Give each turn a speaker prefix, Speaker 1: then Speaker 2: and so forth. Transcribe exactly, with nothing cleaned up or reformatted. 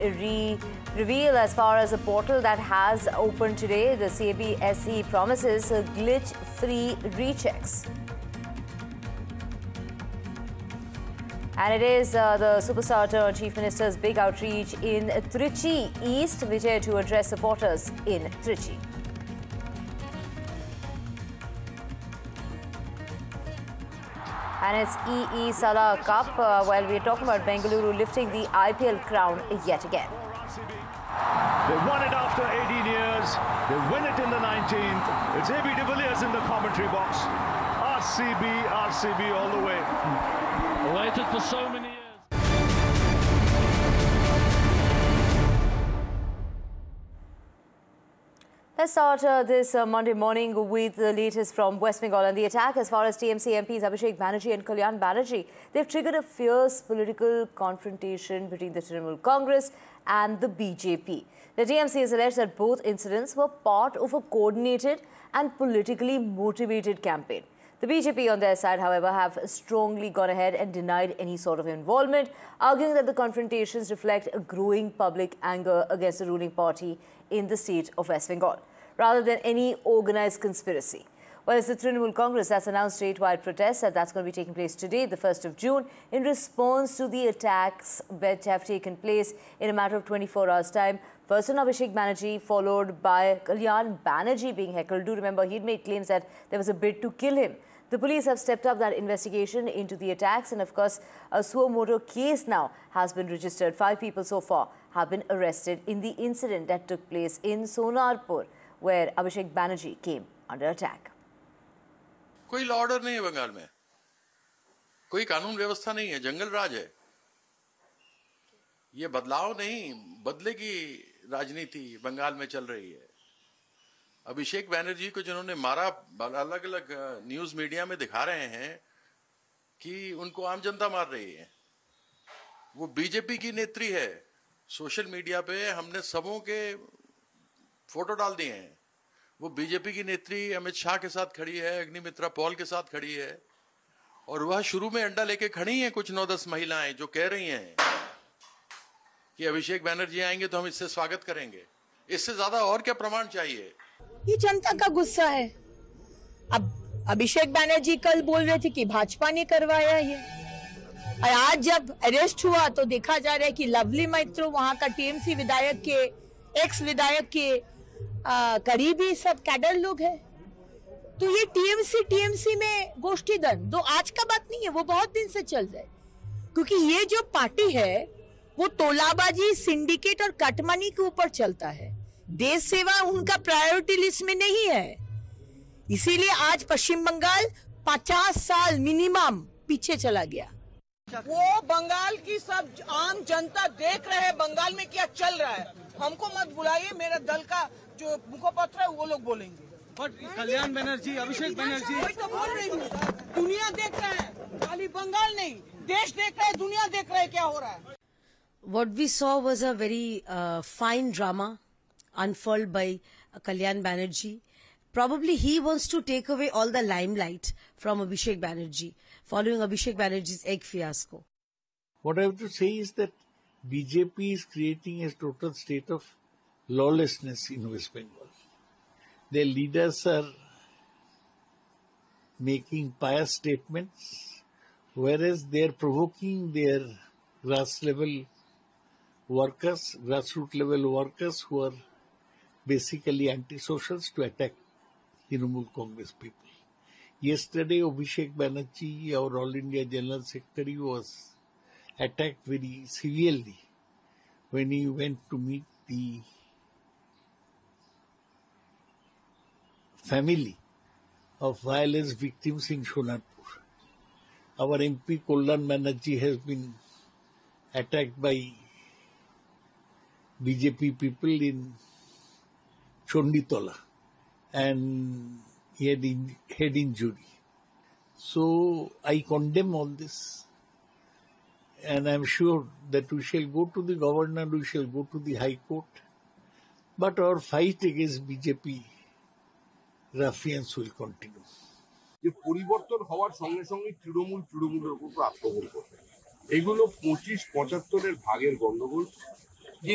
Speaker 1: re reveal as far as a portal that has opened today. The C B S E promises glitch-free rechecks. And it is uh, the superstar turned Chief Minister's big outreach in Trichy East, Vijay to address supporters in Trichy. And it's E E Salah Cup. Uh, while we're talking about Bengaluru lifting the I P L crown yet again.
Speaker 2: They won it after eighteen years. They win it in the nineteenth. It's A B de Villiers in the commentary box. R C B, R C B all the way. Waited for so many years.
Speaker 1: Let's start uh, this uh, Monday morning with the latest from West Bengal and the attack as far as T M C M Ps Abhishek Banerjee and Kalyan Banerjee. They've triggered a fierce political confrontation between the Trinamool Congress and the B J P. The T M C has alleged that both incidents were part of a coordinated and politically motivated campaign. The B J P on their side, however, have strongly gone ahead and denied any sort of involvement, arguing that the confrontations reflect a growing public anger against the ruling party in the state of West Bengal, rather than any organized conspiracy. Whereas the Trinamool Congress has announced statewide protests that that's going to be taking place today, the first of June, in response to the attacks that have taken place in a matter of twenty-four hours' time. First on Abhishek Banerjee, followed by Kalyan Banerjee being heckled. Do remember, he'd made claims that there was a bid to kill him. The police have stepped up that investigation into the attacks, and of course, a suo motu case now has been registered. Five people so far have been arrested in the incident that took place in Sonarpur, where Abhishek Banerjee came under attack.
Speaker 3: कोई law order नहीं है बंगाल में, कोई कानून व्यवस्था नहीं है, जंगल राज है। ये बदलाव नहीं, बदले की राजनीति बंगाल में चल रही है। अभिषेक बैनर्जी को जिन्होंने मारा, अलग अलग न्यूज मीडिया में दिखा रहे हैं कि उनको आम जनता मार रही है। वो बीजेपी की नेत्री है। सोशल मीडिया पे हमने सबों के फोटो डाल दिए हैं। वो बीजेपी की नेत्री अमित शाह के साथ खड़ी है, अग्निमित्रा पॉल के साथ खड़ी है, और वह शुरू में अंडा लेके खड़ी हैं कुछ नौ दस महिलाएं जो कह रही हैं कि अभिषेक बैनर्जी आएंगे तो हम इससे स्वागत करेंगे। इससे ज्यादा और क्या प्रमाण चाहिए?
Speaker 4: ये जनता का गुस्सा है। अब अभिषेक बैनर्जी कल बोल रहे थे कि भाजपा ने करवाया ये, और आज जब अरेस्ट हुआ तो देखा जा रहा है कि लवली मैत्रो, वहां का टीएमसी विधायक के एक्स विधायक के करीबी सब कैडर लोग हैं। तो ये टीएमसी टीएमसी में गोष्ठी दन दो आज का बात नहीं है, वो बहुत दिन से चल रहा है। क्योंकि ये जो पार्टी है वो तोलाबाजी, सिंडिकेट और कटमनी के ऊपर चलता है। देश सेवा उनका प्रायोरिटी लिस्ट में नहीं है। इसीलिए आज पश्चिम बंगाल पचास साल मिनिमम पीछे चला गया।
Speaker 5: वो बंगाल की सब आम जनता देख रहे हैं बंगाल में क्या चल रहा है। हमको मत बुलाइए, मेरा दल का जो मुखपत्र है वो लोग बोलेंगे।
Speaker 6: बट कल्याण बनर्जी, अभिषेक बनर्जी,
Speaker 5: वही तो बोल रही हूँ। दुनिया देख रहा है, खाली बंगाल नहीं, देश देख रहा है, दुनिया देख रहा है क्या हो रहा है।
Speaker 7: What we saw was a very uh, fine drama unfurled by uh, Kalyan Banerjee. Probably he wants to take away all the limelight from Abhishek Banerjee, following Abhishek Banerjee's egg fiasco.
Speaker 8: What I have to say is that B J P is creating a total state of lawlessness in West Bengal. Their leaders are making pious statements, whereas they are provoking their grass level workers, grassroots level workers who are basically anti-socials to attack Trinamool Congress people. Yesterday, Abhishek Banerjee, our All India General Secretary, was attacked very severely when he went to meet the family of violence victims in Sonarpur. Our M P Kalyan Banerjee has been attacked by B J P people in Chonditola, and he had in, head injury. So I condemn all this, and I am sure that we shall go to the governor, we shall go to the High Court, but our fight against B J P ruffians will continue.
Speaker 9: যে পরিবর্তন হওয়ার সঙ্গে সঙ্গে তৃণমূল তৃণমূলের উপর আক্রমণ করবে, এগুলো পঁচিশ পঁচাত্তরের ভাগের গন্ডগোল।